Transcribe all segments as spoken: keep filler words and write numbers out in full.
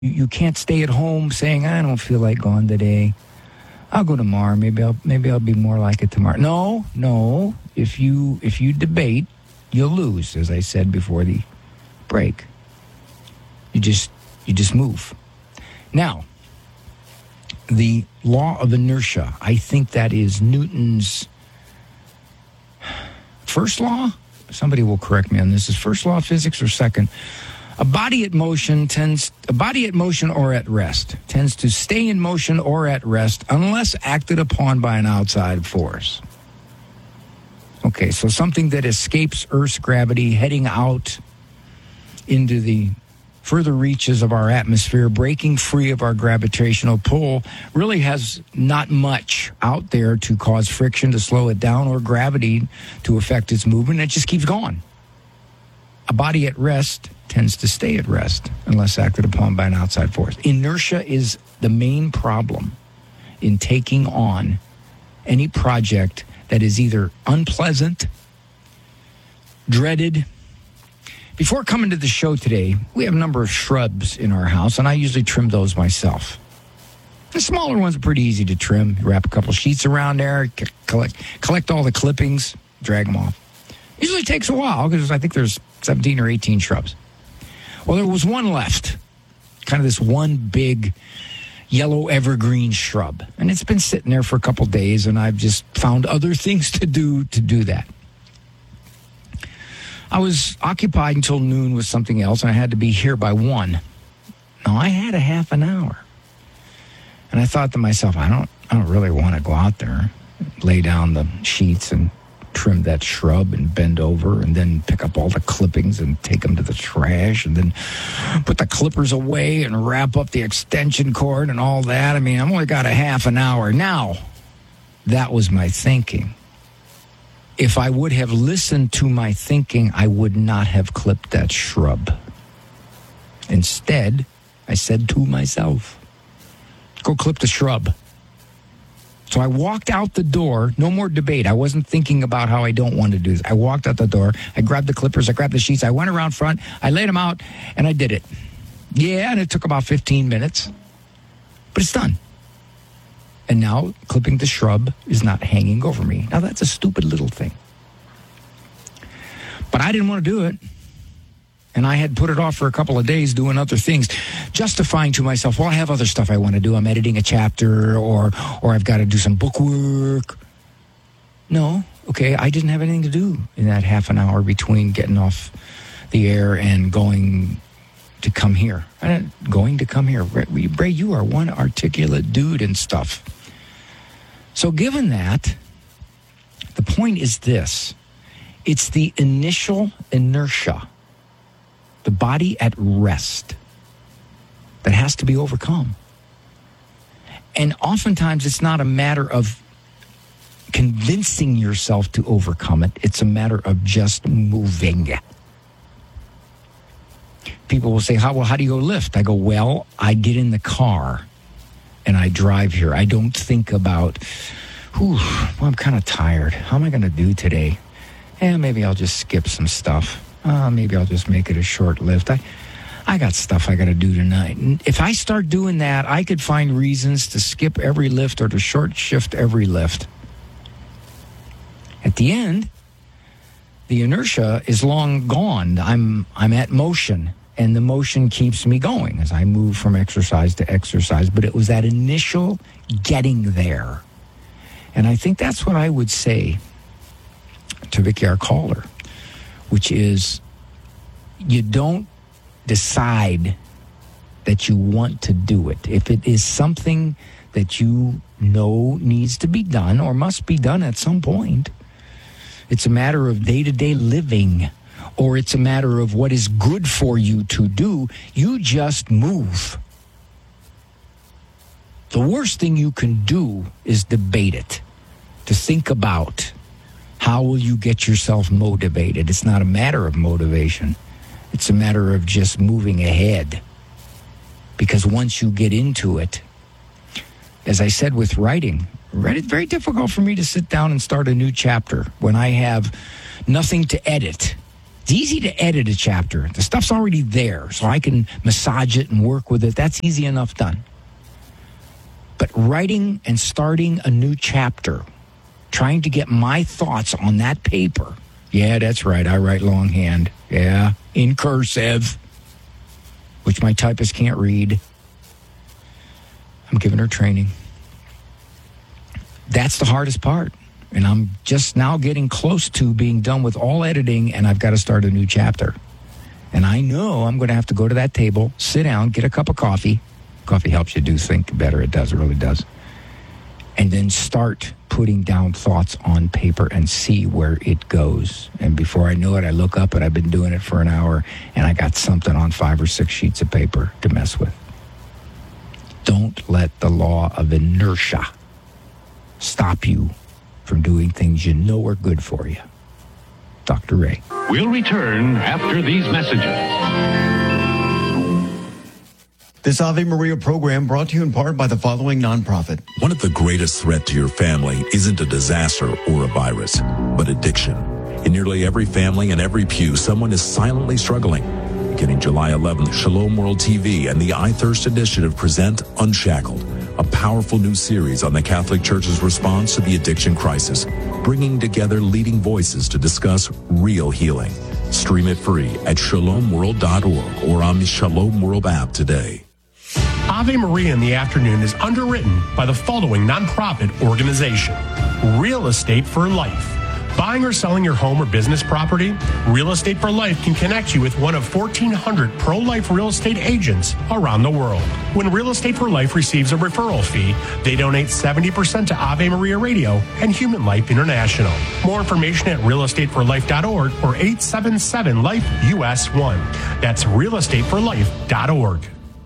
You, you can't stay at home saying, I don't feel like going today. I'll go tomorrow. Maybe I'll maybe I'll be more like it tomorrow. No, no. If you if you debate, you'll lose, as I said before the break. You just you just move. Now, the law of inertia, I think that is Newton's first law. Somebody will correct me on this. Is first law of physics or second? A body at motion tends, a body at motion or at rest tends to stay in motion or at rest unless acted upon by an outside force. Okay, so something that escapes Earth's gravity, heading out into the further reaches of our atmosphere, breaking free of our gravitational pull, really has not much out there to cause friction to slow it down or gravity to affect its movement. It just keeps going. A body at rest tends to stay at rest unless acted upon by an outside force. Inertia is the main problem in taking on any project that is either unpleasant, dreaded. Before coming to the show today, we have a number of shrubs in our house, and I usually trim those myself. The smaller ones are pretty easy to trim. You wrap a couple sheets around there, collect, collect all the clippings, drag them off. Usually takes a while because I think there's seventeen or eighteen shrubs. Well, there was one left, kind of this one big yellow evergreen shrub. And it's been sitting there for a couple days, and I've just found other things to do to do that. I was occupied until noon with something else, and I had to be here by one. Now, I had a half an hour. And I thought to myself, I don't, I don't really want to go out there, lay down the sheets and trim that shrub and bend over and then pick up all the clippings and take them to the trash and then put the clippers away and wrap up the extension cord and all that. I mean, I've only got a half an hour. Now, that was my thinking. If I would have listened to my thinking, I would not have clipped that shrub. Instead, I said to myself, go clip the shrub. So I walked out the door, no more debate. I wasn't thinking about how I don't want to do this. I walked out the door, I grabbed the clippers, I grabbed the sheets, I went around front, I laid them out, and I did it. Yeah, and it took about fifteen minutes, but it's done. And now clipping the shrub is not hanging over me. Now that's a stupid little thing. But I didn't want to do it. And I had put it off for a couple of days doing other things, justifying to myself, well, I have other stuff I want to do. I'm editing a chapter, or or I've got to do some book work. No, okay, I didn't have anything to do in that half an hour between getting off the air and going to come here. Going to come here. Ray, you are one articulate dude and stuff. So given that, the point is this. It's the initial inertia, the body at rest, that has to be overcome. And oftentimes it's not a matter of convincing yourself to overcome it. It's a matter of just moving. People will say, how, well, how do you go lift? I go, well, I get in the car and I drive here. I don't think about, whew, well, I'm kind of tired. How am I going to do today? Eh, maybe I'll just skip some stuff. Uh, maybe I'll just make it a short lift. I, I got stuff I got to do tonight. And if I start doing that, I could find reasons to skip every lift or to short shift every lift. At the end, the inertia is long gone. I'm I'm at motion, and the motion keeps me going as I move from exercise to exercise. But it was that initial getting there. And I think that's what I would say to Vicky, our caller, which is you don't decide that you want to do it. If it is something that you know needs to be done or must be done at some point, it's a matter of day-to-day living, or it's a matter of what is good for you to do, you just move. The worst thing you can do is debate it, to think about how will you get yourself motivated. It's not a matter of motivation. It's a matter of just moving ahead. Because once you get into it, as I said with writing, it's very difficult for me to sit down and start a new chapter when I have nothing to edit. It's easy to edit a chapter. The stuff's already there, so I can massage it and work with it. That's easy enough done. But writing and starting a new chapter, trying to get my thoughts on that paper. Yeah, that's right. I write longhand. Yeah, in cursive, which my typist can't read. I'm giving her training. That's the hardest part. And I'm just now getting close to being done with all editing, and I've got to start a new chapter. And I know I'm going to have to go to that table, sit down, get a cup of coffee. Coffee helps you do think better. It does. It really does. And then start putting down thoughts on paper and see where it goes. And before I know it, I look up and I've been doing it for an hour, and I got something on five or six sheets of paper to mess with. Don't let the law of inertia stop you from doing things you know are good for you. Doctor Ray. We'll return after these messages. This Ave Maria program brought to you in part by the following nonprofit. One of the greatest threats to your family isn't a disaster or a virus, but addiction. In nearly every family and every pew, someone is silently struggling. Beginning July eleventh, Shalom World T V and the I Thirst Initiative present Unshackled, a powerful new series on the Catholic Church's response to the addiction crisis, bringing together leading voices to discuss real healing. Stream it free at shalom world dot org or on the Shalom World app today. Ave Maria in the Afternoon is underwritten by the following nonprofit organization: Real Estate for Life. Buying or selling your home or business property? Real Estate for Life can connect you with one of fourteen hundred pro-life real estate agents around the world. When Real Estate for Life receives a referral fee, they donate seventy percent to Ave Maria Radio and Human Life International. More information at real estate for life dot org or eight seven seven life U S one. That's real estate for life dot org.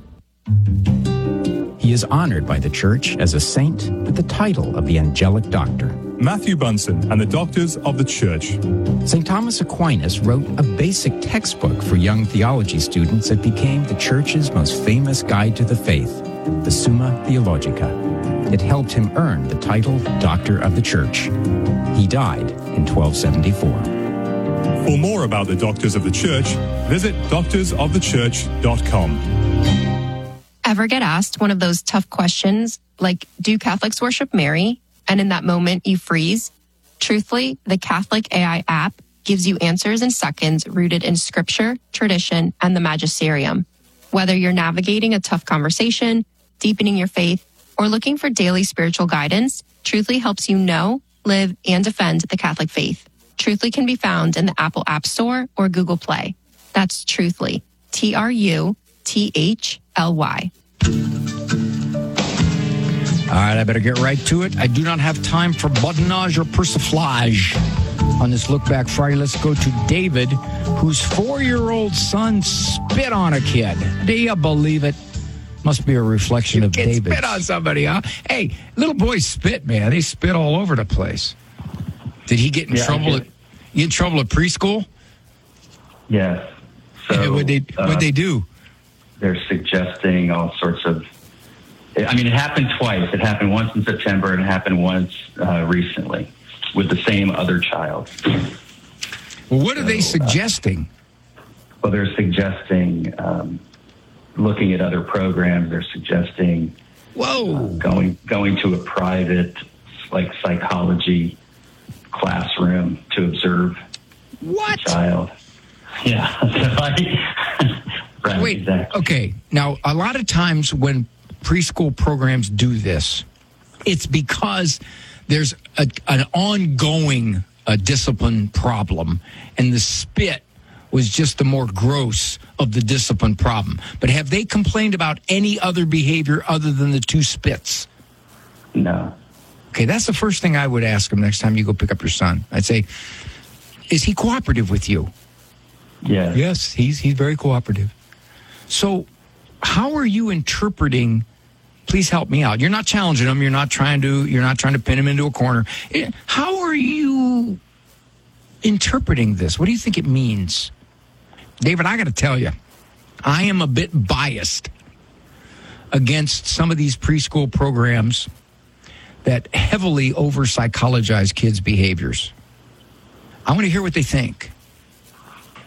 He is honored by the Church as a saint with the title of the Angelic Doctor. Matthew Bunson and the Doctors of the Church. Saint Thomas Aquinas wrote a basic textbook for young theology students that became the Church's most famous guide to the faith, the Summa Theologica. It helped him earn the title Doctor of the Church. He died in twelve seventy-four. For more about the Doctors of the Church, visit doctors of the church dot com. Ever get asked one of those tough questions like, do Catholics worship Mary? And in that moment you freeze? Truthfully, the Catholic A I app gives you answers in seconds rooted in scripture, tradition, and the magisterium. Whether you're navigating a tough conversation, deepening your faith, or looking for daily spiritual guidance, Truthfully helps you know, live, and defend the Catholic faith. Truthfully can be found in the Apple App Store or Google Play. That's Truthfully, T R U T H L Y. All right, I better get right to it. I do not have time for badinage or persiflage on this Look Back Friday. Let's go to David, whose four-year-old son spit on a kid. Do you believe it? Must be a reflection of David. Spit on somebody, huh? Hey, little boys spit, man. They spit all over the place. Did he get in yeah, trouble? At, you in trouble at preschool? Yes. So what they uh, what they do? They're suggesting all sorts of. I mean, it happened twice. It happened once in September, and it happened once uh, recently with the same other child. Well, what so, are they suggesting? Uh, well, they're suggesting um, looking at other programs. They're suggesting whoa uh, going going to a private like psychology classroom to observe what the child. Yeah. right, Wait. Exactly. Okay. Now, a lot of times when preschool programs do this, it's because there's a, an ongoing uh, discipline problem, and the spit was just the more gross of the discipline problem. But have they complained about any other behavior other than the two spits? No. Okay, that's the first thing I would ask them next time you go pick up your son. I'd say, is he cooperative with you? Yes. Yes, he's he's very cooperative. So how are you interpreting, please help me out. You're not challenging him, you're not trying to you're not trying to pin him into a corner. How are you interpreting this? What do you think it means? David, I got to tell you, I am a bit biased against some of these preschool programs that heavily over-psychologize kids' behaviors. I want to hear what they think.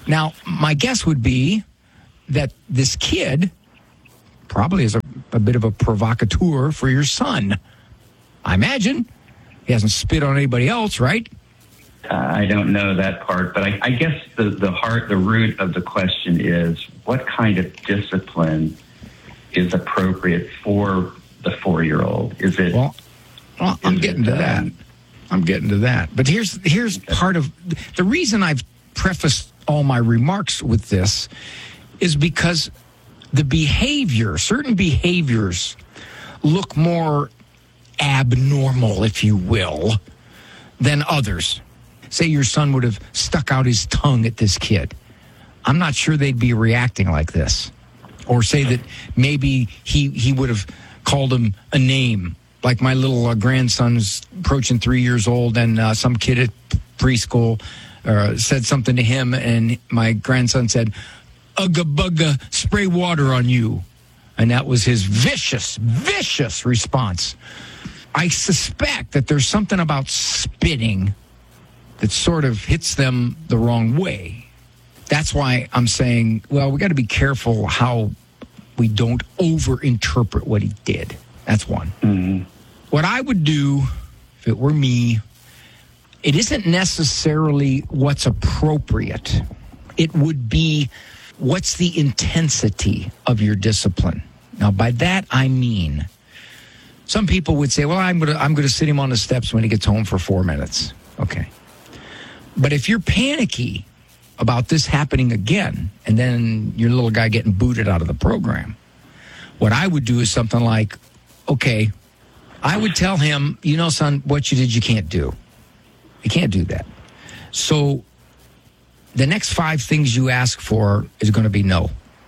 Now, my guess would be that this kid probably is a, a bit of a provocateur for your son. I imagine. He hasn't spit on anybody else, right? Uh, I don't know that part, but I, I guess the, the heart, the root of the question is what kind of discipline is appropriate for the four-year-old? Is it? Well, well I'm getting it, to that. Um, I'm getting to that. But here's here's part of the reason I've prefaced all my remarks with this is because the behavior, certain behaviors, look more abnormal, if you will, than others. Say your son would have stuck out his tongue at this kid. I'm not sure they'd be reacting like this. Or say that maybe he, he would have called him a name. Like my little uh, grandson's approaching three years old, and uh, some kid at preschool uh, said something to him, and my grandson said, "Ugga bugga, spray water on you." And that was his vicious, vicious response. I suspect that there's something about spitting that sort of hits them the wrong way. That's why I'm saying, well, we got to be careful how we don't overinterpret what he did. That's one. Mm-hmm. What I would do, if it were me, it isn't necessarily what's appropriate. It would be what's the intensity of your discipline. Now, by that, I mean, some people would say, well, I'm going to I'm going to sit him on the steps when he gets home for four minutes. Okay. But if you're panicky about this happening again, and then your little guy getting booted out of the program, what I would do is something like, okay, I would tell him, you know, son, what you did, you can't do. You can't do that. So the next five things you ask for is going to be no.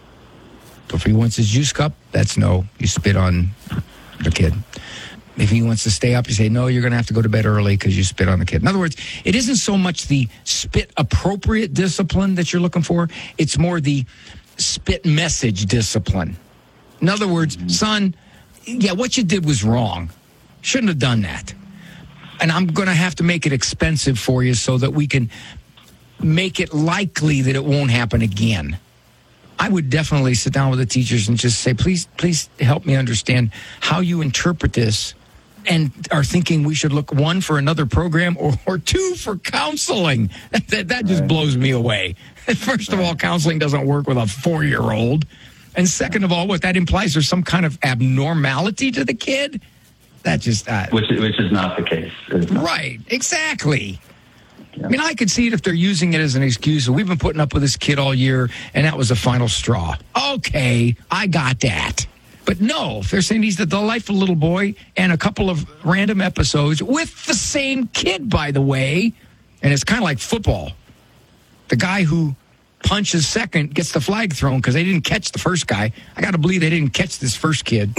So if he wants his juice cup, that's no. You spit on the kid. If he wants to stay up, you say, no, you're going to have to go to bed early because you spit on the kid. In other words, it isn't so much the spit appropriate discipline that you're looking for. It's more the spit message discipline. In other words, son, yeah, what you did was wrong. Shouldn't have done that. And I'm going to have to make it expensive for you so that we can make it likely that it won't happen again. I would definitely sit down with the teachers and just say, please, please help me understand how you interpret this and are thinking we should look, one, for another program or, or two, for counseling. That, that just blows me away. First of all, counseling doesn't work with a four-year-old. And second of all, what that implies, there's some kind of abnormality to the kid. That just... Uh, which, which is not the case. Not. Right, exactly. Yeah. I mean, I could see it if they're using it as an excuse. We've been putting up with this kid all year, and that was the final straw. Okay, I got that. But no, if they're saying he's the delightful little boy and a couple of random episodes with the same kid, by the way, and it's kind of like football. The guy who punches second gets the flag thrown because they didn't catch the first guy. I got to believe they didn't catch this first kid.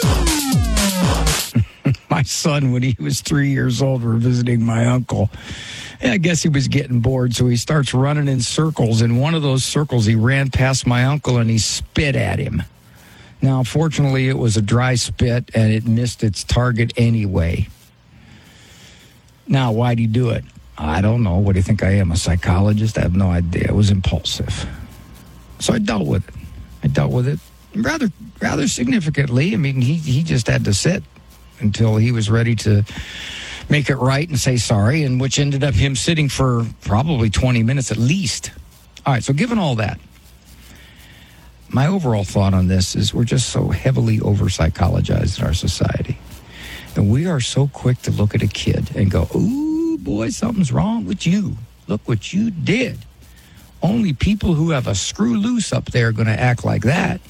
My son, when he was three years old, were visiting my uncle. And I guess he was getting bored, so he starts running in circles. In one of those circles, he ran past my uncle and he spit at him. Now, fortunately, it was a dry spit, and it missed its target anyway. Now, why'd he do it? I don't know. What do you think I am, a psychologist? I have no idea. It was impulsive. So I dealt with it. I dealt with it rather rather significantly. I mean, he, he just had to sit until he was ready to make it right and say sorry, and which ended up him sitting for probably twenty minutes at least. All right, so given all that, my overall thought on this is we're just so heavily over-psychologized in our society. And we are so quick to look at a kid and go, ooh, boy, something's wrong with you. Look what you did. Only people who have a screw loose up there are going to act like that.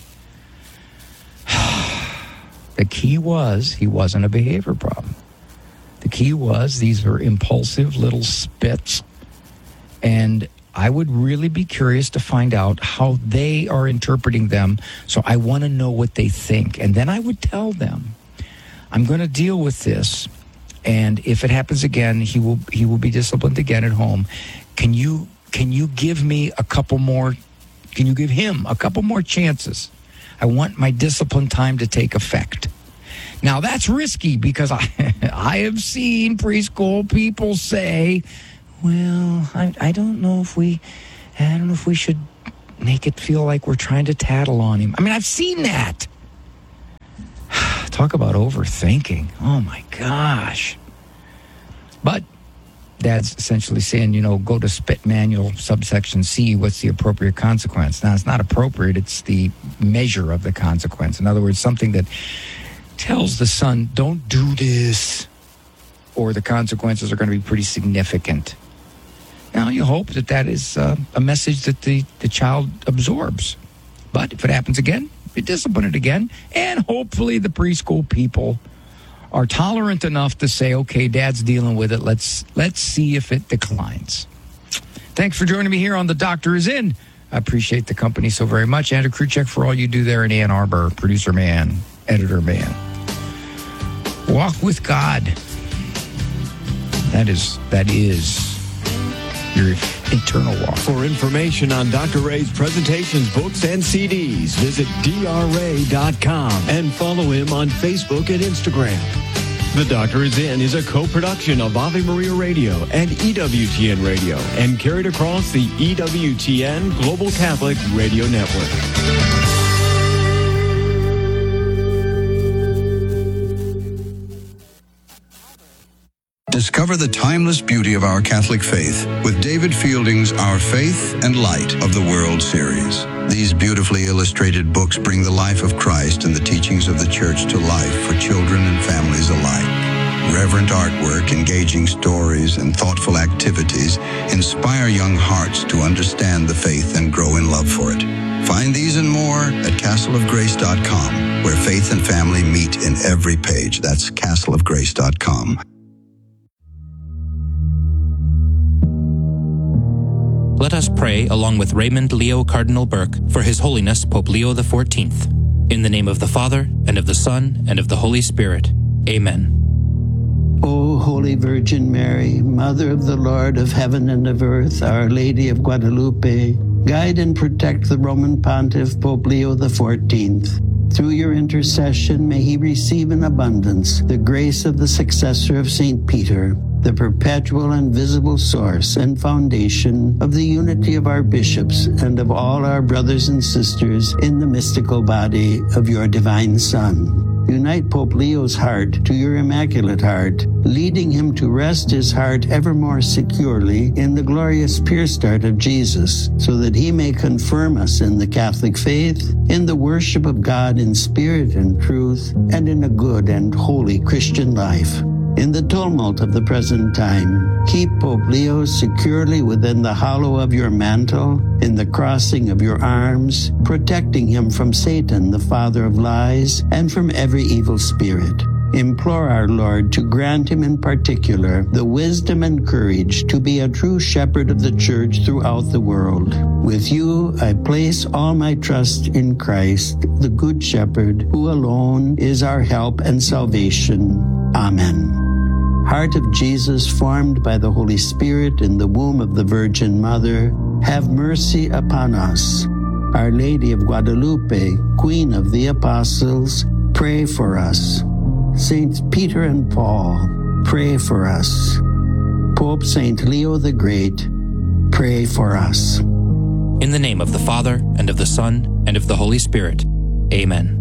The key was he wasn't a behavior problem. The key was these were impulsive little spits, and I would really be curious to find out how they are interpreting them, so I want to know what they think. And then I would tell them, I'm going to deal with this, and if it happens again, he will he will be disciplined again at home. Can you can you give me a couple more, can you give him a couple more chances? I want my discipline time to take effect. Now, that's risky because I I have seen preschool people say, well, I, I don't know if we I don't know if we should make it feel like we're trying to tattle on him. I mean, I've seen that. Talk about overthinking. Oh, my gosh. But Dad's essentially saying, you know, go to Spit Manual subsection C, what's the appropriate consequence? Now, it's not appropriate. It's the measure of the consequence. In other words, something that tells the son, don't do this, or the consequences are going to be pretty significant. Now, you hope that that is uh, a message that the, the child absorbs. But if it happens again, be discipline it again. And hopefully the preschool people are tolerant enough to say, okay, Dad's dealing with it. Let's let's see if it declines. Thanks for joining me here on The Doctor Is In. I appreciate the company so very much. Andrew Kruchek for all you do there in Ann Arbor. Producer man, editor man. Walk with God. That is, that is your eternal walk. For information on Doctor Ray's presentations, books, and C Ds, visit D R ray dot com and follow him on Facebook and Instagram. The Doctor Is In is a co-production of Ave Maria Radio and E W T N Radio and carried across the E W T N Global Catholic Radio Network. Discover the timeless beauty of our Catholic faith with David Fielding's Our Faith and Light of the World series. These beautifully illustrated books bring the life of Christ and the teachings of the Church to life for children and families alike. Reverent artwork, engaging stories, and thoughtful activities inspire young hearts to understand the faith and grow in love for it. Find these and more at castle of grace dot com, where faith and family meet in every page. That's castle of grace dot com. Let us pray along with Raymond Leo Cardinal Burke for His Holiness Pope Leo the fourteenth. In the name of the Father, and of the Son, and of the Holy Spirit. Amen. O Holy Virgin Mary, Mother of the Lord of heaven and of earth, Our Lady of Guadalupe, guide and protect the Roman Pontiff Pope Leo the fourteenth. Through your intercession, may he receive in abundance the grace of the successor of Saint Peter, the perpetual and visible source and foundation of the unity of our bishops and of all our brothers and sisters in the mystical body of your divine Son. Unite Pope Leo's heart to your Immaculate Heart, leading him to rest his heart ever more securely in the glorious pierced heart of Jesus, so that he may confirm us in the Catholic faith, in the worship of God in spirit and truth, and in a good and holy Christian life. In the tumult of the present time, keep Pope Leo securely within the hollow of your mantle, in the crossing of your arms, protecting him from Satan, the father of lies, and from every evil spirit. Implore our Lord to grant him in particular the wisdom and courage to be a true shepherd of the Church throughout the world. With you, I place all my trust in Christ, the Good Shepherd, who alone is our help and salvation. Amen. Heart of Jesus, formed by the Holy Spirit in the womb of the Virgin Mother, have mercy upon us. Our Lady of Guadalupe, Queen of the Apostles, pray for us. Saints Peter and Paul, pray for us. Pope Saint Leo the Great, pray for us. In the name of the Father, and of the Son, and of the Holy Spirit. Amen.